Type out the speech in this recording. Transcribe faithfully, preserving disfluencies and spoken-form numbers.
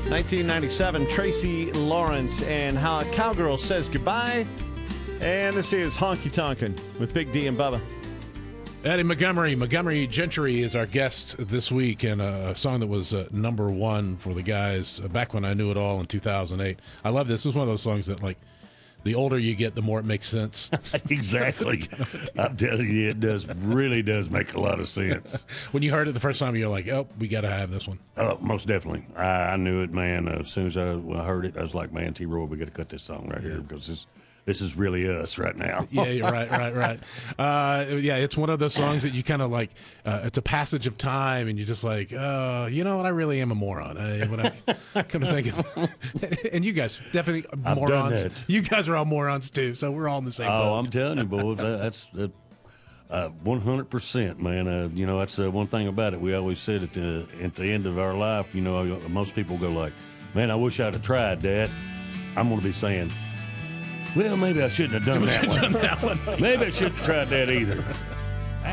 nineteen ninety-seven, Tracy Lawrence and How a Cowgirl Says Goodbye. And this is Honky Tonkin' with Big D and Bubba. Eddie Montgomery, Montgomery Gentry is our guest this week, and a song that was uh, number one for the guys uh, back when I knew it all in two thousand eight. I love this. This is one of those songs that, like, the older you get, the more it makes sense. Exactly. I'm telling you, it does really does make a lot of sense. When you heard it the first time, you're like, oh, we got to have this one. Oh, most definitely. I, I knew it, man. Uh, as soon as I, when I heard it, I was like, man, T-Roy, we got to cut this song right here because this This is really us right now. Yeah, you're right, right, right. Uh, yeah, it's one of those songs that you kind of like, uh, it's a passage of time, and you're just like, uh, you know what, I really am a moron. I, when I come to think of and you guys, definitely I've morons. done that. You guys are all morons, too, so we're all in the same boat. Oh, I'm telling you, boys, that, that's that, uh, one hundred percent, man. Uh, you know, that's uh, one thing about it. We always said at the, at the end of our life, you know, most people go like, man, I wish I'd have tried that. I'm going to be saying, well, maybe I shouldn't have done, that, one. done that one. Maybe I shouldn't have tried that either.